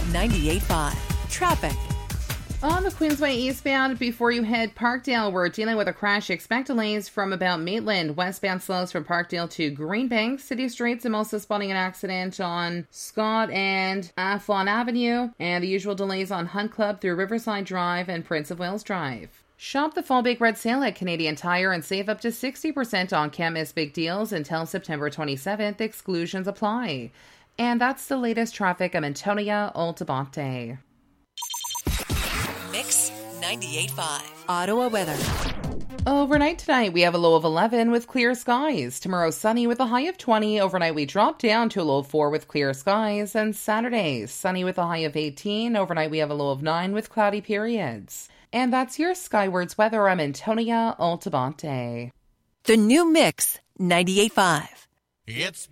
98.5 Traffic. On the Queensway eastbound, before you head Parkdale, we're dealing with a crash. Expect delays from about Maitland. Westbound slows from Parkdale to Greenbank. City streets, I'm also spotting an accident on Scott and Athlon Avenue. And the usual delays on Hunt Club through Riverside Drive and Prince of Wales Drive. Shop the Fall Bake Red Sale at Canadian Tire and save up to 60% on can't miss big deals until September 27th. Exclusions apply. And that's the latest traffic. I'm Antonia Altabate. Mix 98.5 Ottawa weather. Overnight tonight, we have a low of 11 with clear skies. Tomorrow, sunny with a high of 20. Overnight, we drop down to a low of 4 with clear skies. And Saturday, sunny with a high of 18. Overnight, we have a low of 9 with cloudy periods. And that's your Skywards weather. I'm Antonia Altabate. The new Mix 98.5. It's